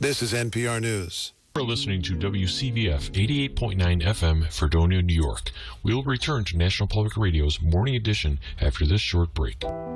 This is NPR News. You're listening to WCVF 88.9 FM, Fredonia, New York. We will return to National Public Radio's Morning Edition after this short break.